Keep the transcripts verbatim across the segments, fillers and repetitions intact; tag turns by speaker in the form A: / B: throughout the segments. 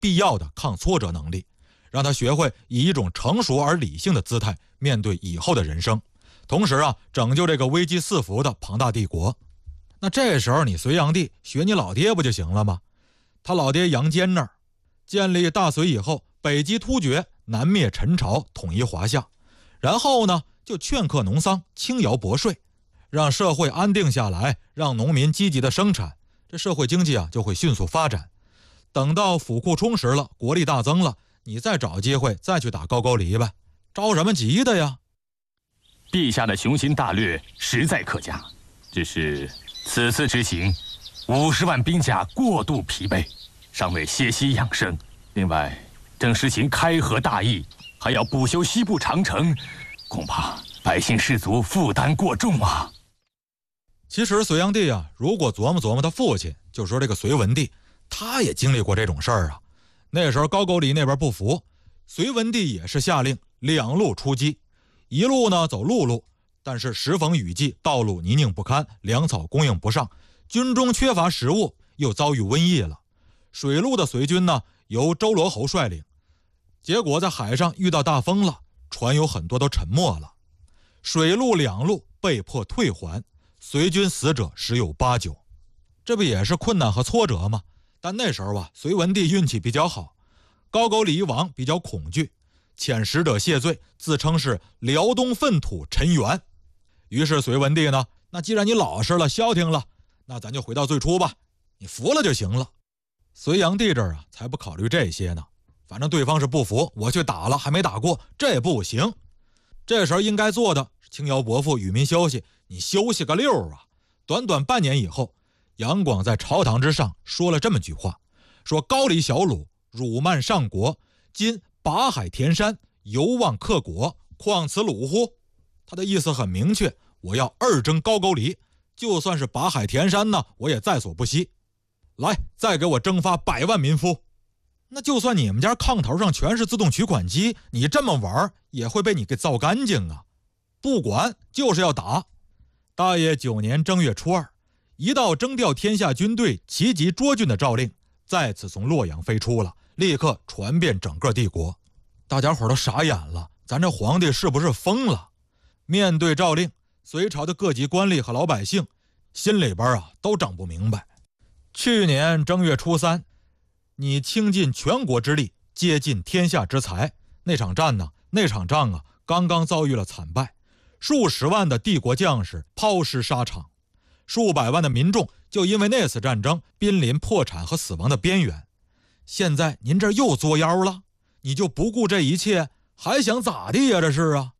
A: 必要的抗挫折能力，让他学会以一种成熟而理性的姿态面对以后的人生，同时啊，拯救这个危机四伏的庞大帝国。那这时候你隋炀帝学你老爹不就行了吗？他老爹杨坚那儿建立大隋以后，北击突厥，南灭陈朝，统一华夏，然后呢就劝课农桑，轻徭薄税，让社会安定下来，让农民积极的生产，这社会经济啊就会迅速发展。等到府库充实了，国力大增了，你再找机会再去打高句丽呗，着什么急的呀？
B: 陛下的雄心大略实在可嘉，只是此次之行，五十万兵甲过度疲惫，尚未歇息养生。另外，正实行开河大义，还要补修西部长城，恐怕百姓士卒负担过重啊。
A: 其实隋炀帝啊，如果琢磨琢磨他父亲，就说这个隋文帝，他也经历过这种事儿啊。那时候高句丽那边不服，隋文帝也是下令两路出击，一路呢走陆路，但是时逢雨季，道路泥泞不堪，粮草供应不上，军中缺乏食物，又遭遇瘟疫了。水路的隋军呢，由周罗侯率领，结果在海上遇到大风了，船有很多都沉没了。水陆两路被迫退还，隋军死者十有八九。这不也是困难和挫折吗？但那时候啊，隋文帝运气比较好，高句丽王比较恐惧，遣使者谢罪，自称是辽东粪土陈元。于是隋文帝呢，那既然你老实了，消停了，那咱就回到最初吧，你服了就行了。隋炀帝这儿啊，才不考虑这些呢，反正对方是不服，我去打了，还没打过，这不行。这时候应该做的是轻徭薄赋，与民休息，你休息个溜啊！短短半年以后，杨广在朝堂之上说了这么句话，说高丽小鲁辱慢上国，今拔海填山，犹望克国，况此鲁乎？他的意思很明确，我要二征高句丽，就算是拔海填山呢，我也在所不惜。来，再给我征发百万民夫。那就算你们家炕头上全是自动取款机，你这么玩也会被你给造干净啊！不管，就是要打。大业九年正月初二，一道征调天下军队齐集涿郡的诏令再次从洛阳飞出了，立刻传遍整个帝国。大家伙都傻眼了，咱这皇帝是不是疯了？面对诏令，隋朝的各级官吏和老百姓心里边啊都整不明白。去年正月初三，你倾尽全国之力，竭尽天下之财，那场战呢？那场仗啊，刚刚遭遇了惨败，数十万的帝国将士抛尸沙场，数百万的民众就因为那次战争濒临破产和死亡的边缘。现在您这又作妖了，你就不顾这一切，还想咋地呀？这是啊！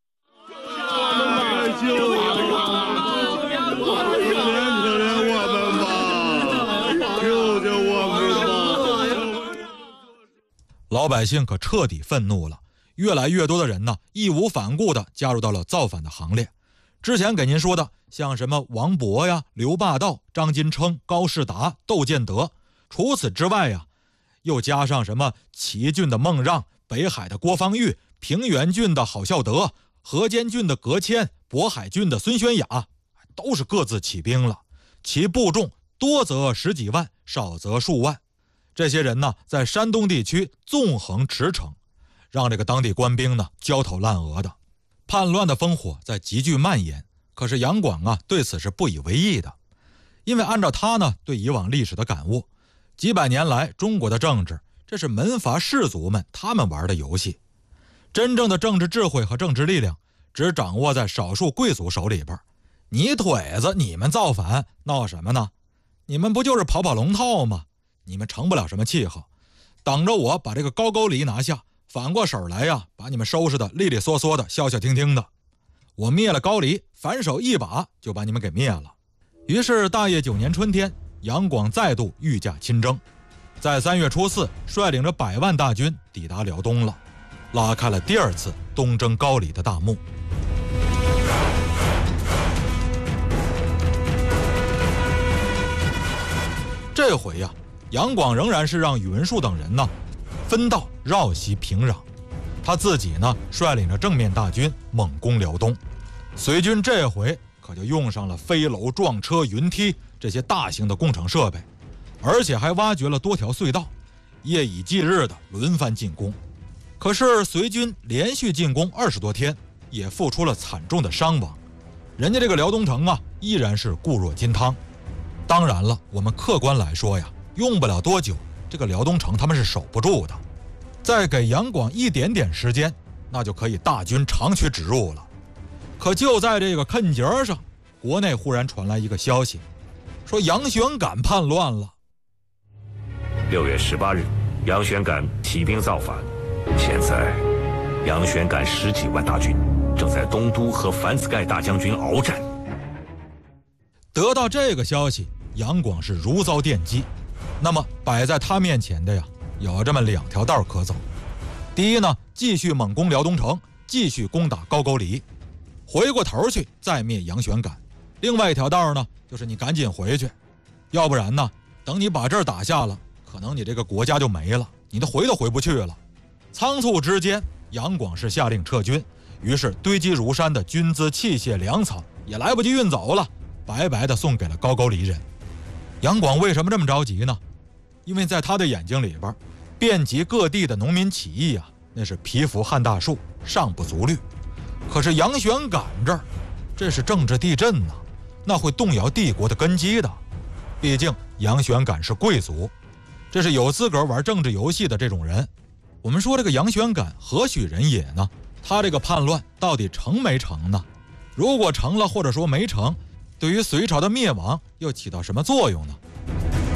A: 老百姓可彻底愤怒了，越来越多的人呢，义无反顾地加入到了造反的行列。之前给您说的，像什么王勃呀、刘霸道、张金称、高士达、窦建德，除此之外呀，又加上什么祁郡的孟让、北海的郭方域、平原郡的郝孝德、河间郡的葛谦、渤海郡的孙宣雅，都是各自起兵了，其部众多则十几万，少则数万。这些人呢，在山东地区纵横驰骋，让这个当地官兵呢焦头烂额的。叛乱的烽火在急剧蔓延，可是杨广啊对此是不以为意的，因为按照他呢对以往历史的感悟，几百年来中国的政治，这是门阀士族们他们玩的游戏，真正的政治智慧和政治力量只掌握在少数贵族手里边。你腿子，你们造反闹什么呢？你们不就是跑跑龙套吗？你们成不了什么气候，等着我把这个高句丽拿下，反过手来呀，把你们收拾的利利索索的，消消停停的。我灭了高丽，反手一把就把你们给灭了。于是大业九年春天，杨广再度御驾亲征，在三月初四率领着百万大军抵达辽东了，拉开了第二次东征高丽的大幕。这回呀，杨广仍然是让宇文述等人呢分道绕袭平壤，他自己呢率领着正面大军猛攻辽东。隋军这回可就用上了飞楼、撞车、云梯这些大型的工程设备，而且还挖掘了多条隧道， 夜以继日的轮番进攻。可是隋军连续进攻二十多天，也付出了惨重的伤亡。人家这个辽东城啊，依然是固若金汤。当然了，我们客观来说呀，用不了多久，这个辽东城他们是守不住的。再给杨广一点点时间，那就可以大军长驱直入了。可就在这个坎节上，国内忽然传来一个消息，说杨玄感叛乱了。
C: 六月十八日，杨玄感起兵造反。现在，杨玄感十几万大军正在东都和樊子盖大将军鏖战。
A: 得到这个消息，杨广是如遭电击。那么摆在他面前的呀，有这么两条道可走。第一呢，继续猛攻辽东城，继续攻打高句丽，回过头去再灭杨玄感。另外一条道呢，就是你赶紧回去，要不然呢，等你把这儿打下了，可能你这个国家就没了，你都回都回不去了。仓促之间，杨广是下令撤军，于是堆积如山的军资、器械、粮草也来不及运走了，白白的送给了高句丽人。杨广为什么这么着急呢？因为在他的眼睛里边，遍及各地的农民起义啊，那是蚍蜉撼大树，尚不足虑。可是杨玄感这儿，这是政治地震呐、啊，那会动摇帝国的根基的。毕竟杨玄感是贵族，这是有资格玩政治游戏的这种人。我们说这个杨玄感何许人也呢？他这个叛乱到底成没成呢？如果成了，或者说没成，对于隋朝的灭亡又起到什么作用呢？